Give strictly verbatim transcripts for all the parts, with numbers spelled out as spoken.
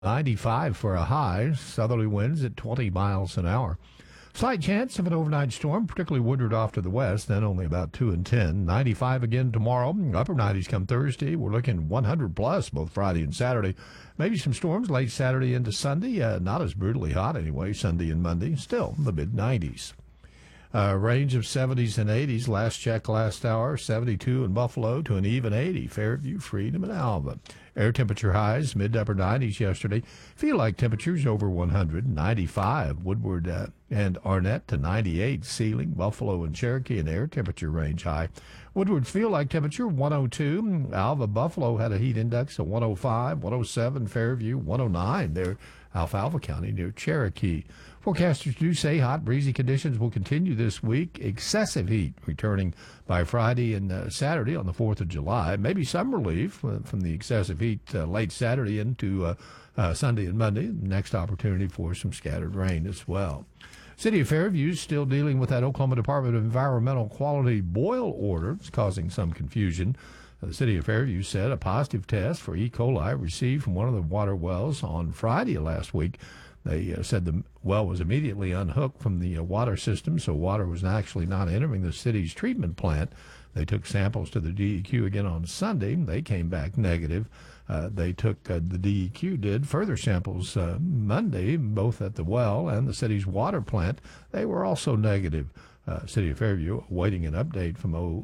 ninety-five for a high. Southerly winds at twenty miles an hour. Slight chance of an overnight storm, particularly Woodward off to the west, then only about two and ten. ninety-five again tomorrow. Upper nineties come Thursday. We're looking one hundred plus both Friday and Saturday. Maybe some storms late Saturday into Sunday. Uh, not as brutally hot anyway, Sunday and Monday. Still the mid nineties. Uh, range of seventies and eighties. Last check last hour, seventy-two in Buffalo to an even eighty. Fairview, Freedom, and Alva. Air temperature highs, mid to upper nineties yesterday. Feel like temperatures over one hundred. ninety-five, Woodward uh, and Arnett to ninety-eight. Ceiling, Buffalo, and Cherokee, an air temperature range high. Woodward's feel like temperature one oh two. Alva, Buffalo had a heat index of one oh five. one oh seven, Fairview, one oh nine there. Alfalfa County near Cherokee. Forecasters do say hot, breezy conditions will continue this week. Excessive heat returning by Friday and uh, Saturday on the fourth of July. Maybe some relief uh, from the excessive heat uh, late Saturday into uh, uh, Sunday and Monday. Next opportunity for some scattered rain as well. City of Fairview is still dealing with that Oklahoma Department of Environmental Quality boil order. It's causing some confusion. The City of Fairview said a positive test for E. coli received from one of the water wells on Friday last week. They uh, said the well was immediately unhooked from the uh, water system, so water was actually not entering the city's treatment plant. They took samples to the D E Q again on Sunday. They came back negative. Uh, they took, uh, the D E Q did further samples uh, Monday, both at the well and the city's water plant. They were also negative. Uh, City of Fairview awaiting an update from O.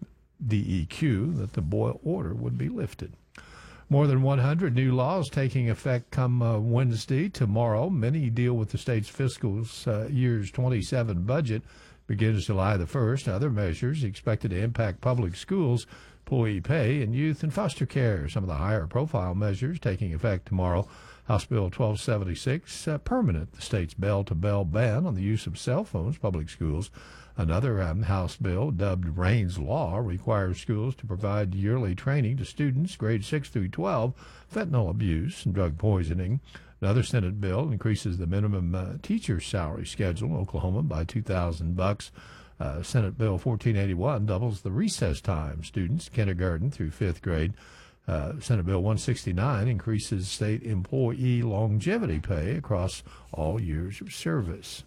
D E Q that the boil order would be lifted. More than one hundred new laws taking effect come uh, Wednesday, tomorrow. Many deal with the state's fiscal uh, year's twenty-seven budget. Begins July the first. Other measures expected to impact public schools, employee pay, and youth and foster care. Some of the higher profile measures taking effect tomorrow. House Bill twelve seventy-six, uh, permanent the state's bell-to-bell ban on the use of cell phones, public schools. Another um, House bill, dubbed Raines Law, requires schools to provide yearly training to students grades six through twelve, fentanyl abuse and drug poisoning. Another Senate bill increases the minimum uh, teacher salary schedule in Oklahoma by two thousand bucks. Uh, Senate Bill fourteen eighty-one doubles the recess time students kindergarten through fifth grade. Uh, Senate Bill one sixty-nine increases state employee longevity pay across all years of service.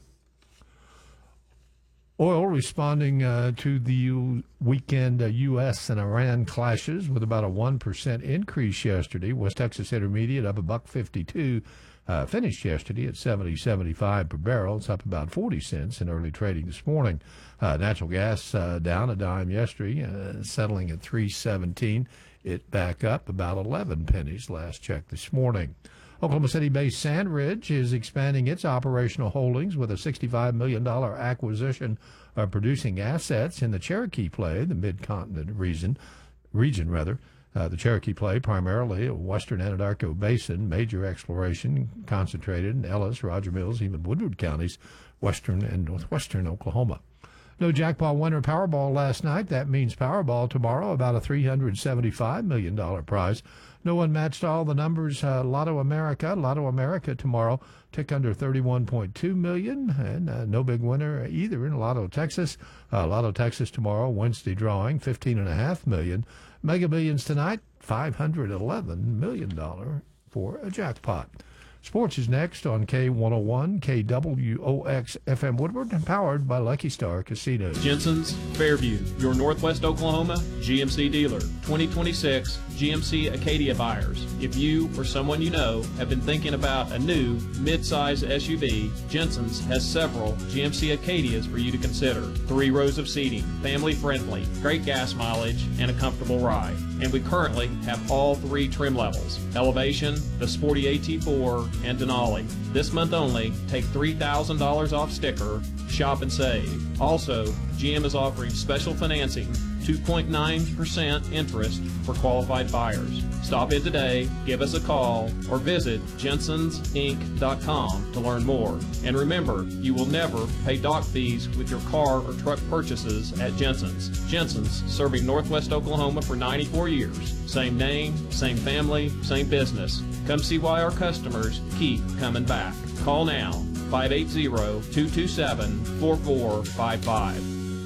Oil responding uh, to the U- weekend uh, U S and Iran clashes with about a one percent increase yesterday. West Texas Intermediate up a buck fifty-two, uh, finished yesterday at seventy seventy-five per barrel. It's up about forty cents in early trading this morning. Uh, natural gas uh, down a dime yesterday, uh, settling at three seventeen. It back up about eleven pennies last check this morning. Oklahoma City-based Sandridge is expanding its operational holdings with a sixty-five million dollars acquisition of producing assets in the Cherokee Play, the Mid-Continent region. Region rather, uh, the Cherokee Play, primarily a western Anadarko Basin, major exploration concentrated in Ellis, Roger Mills, even Woodward counties, western and northwestern Oklahoma. No jackpot winner Powerball last night. That means Powerball tomorrow, about a three hundred seventy-five million dollars prize. No one matched all the numbers. Uh, Lotto America, Lotto America tomorrow, tick under thirty-one point two million dollars, and uh, no big winner either in Lotto Texas. Uh, Lotto Texas tomorrow, Wednesday drawing, fifteen point five million dollars. Mega Millions tonight, five hundred eleven million dollars for a jackpot. Sports is next on K one oh one, K W O X F M Woodward, and powered by Lucky Star Casinos. Jensen's Fairview, your Northwest Oklahoma G M C dealer. twenty twenty-six G M C Acadia buyers. If you or someone you know have been thinking about a new mid-size S U V, Jensen's has several G M C Acadias for you to consider. Three rows of seating, family-friendly, great gas mileage, and a comfortable ride. And we currently have all three trim levels: Elevation, the Sporty A T four, and Denali. This month only, take three thousand dollars off sticker, shop and save. Also, G M is offering special financing, two point nine percent interest for qualified buyers. Stop in today, give us a call, or visit jensens inc dot com to learn more. And remember, you will never pay dock fees with your car or truck purchases at Jensen's. Jensen's, serving Northwest Oklahoma for ninety-four years. Same name, same family, same business. Come see why our customers keep coming back. Call now, five eight zero, two two seven, four four five five.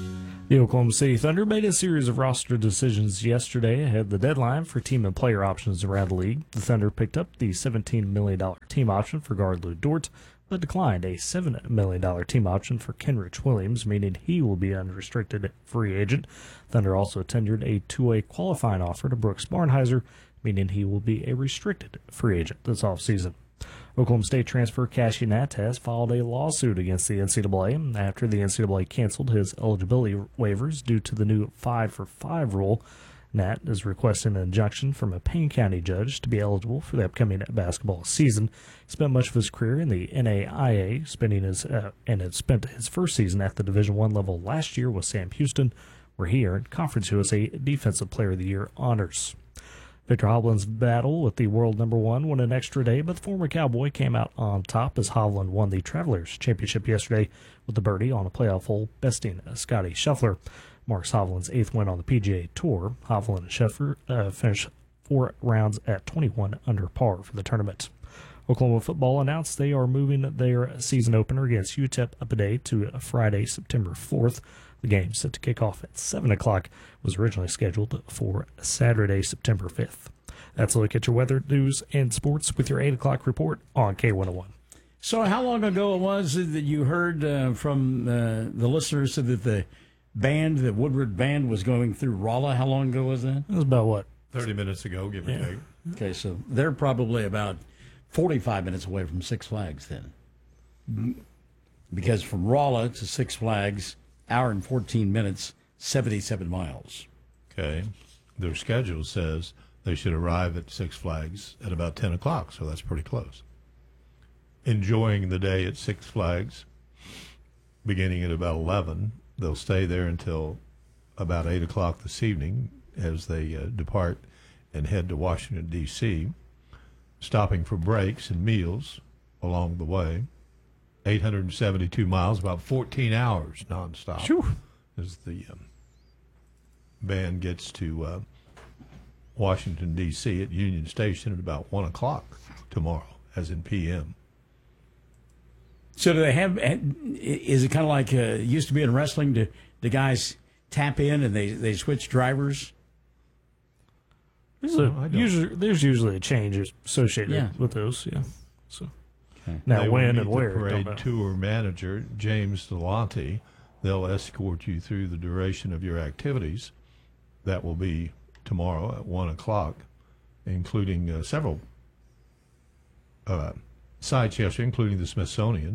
The Oklahoma City Thunder made a series of roster decisions yesterday ahead of the deadline for team and player options around the league. The Thunder picked up the seventeen million dollars team option for guard Lou Dort, but declined a seven million dollars team option for Kenrich Williams, meaning he will be unrestricted free agent. Thunder also tendered a two-way qualifying offer to Brooks Barnheiser, meaning he will be a restricted free agent this offseason. Oklahoma State transfer Cashy Nat has filed a lawsuit against the N C double A after the N C double A canceled his eligibility waivers due to the new five for five rule. Nat is requesting an injunction from a Payne County judge to be eligible for the upcoming basketball season. He spent much of his career in the N A I A, spending his uh, and had spent his first season at the Division One level last year with Sam Houston, where he earned Conference U S A Defensive Player of the Year honors. Victor Hovland's battle with the world number one went an extra day, but the former Cowboy came out on top as Hovland won the Travelers Championship yesterday with the birdie on a playoff hole, besting Scotty Scheffler. Marks Hovland's eighth win on the P G A Tour. Hovland and Scheffler uh, finished four rounds at twenty-one under par for the tournament. Oklahoma football announced they are moving their season opener against U T E P up a day to Friday, September fourth. The game, set to kick off at seven o'clock, was originally scheduled for Saturday, September fifth. That's a look at your weather, news, and sports with your eight o'clock report on K one oh one. So how long ago it was that you heard uh, from uh, the listeners that the band, the Woodward Band, was going through Rolla? How long ago was that? It was about, what? thirty minutes ago, give or Yeah. take. Okay, so they're probably about forty-five minutes away from Six Flags then. Because from Rolla to Six Flags, hour and fourteen minutes, seventy-seven miles. Okay. Their schedule says they should arrive at Six Flags at about ten o'clock, so that's pretty close. Enjoying the day at Six Flags, beginning at about eleven. They'll stay there until about eight o'clock this evening as they uh, depart and head to Washington, D C, stopping for breaks and meals along the way. eight hundred seventy-two miles, about fourteen hours nonstop. Phew. As the um, band gets to uh, Washington, D C at Union Station at about one o'clock tomorrow, as in P M. So do they have, is it kind of like uh, it used to be in wrestling, do the guys tap in and they, they switch drivers? There's, No, a, I don't. usually, there's usually a change associated Yeah. with those, yeah. So Okay. now They will when meet and the where, parade don't know. tour manager, James Delonte. They'll escort you through the duration of your activities. That will be tomorrow at one o'clock, including uh, several uh, sites yesterday, including the Smithsonian.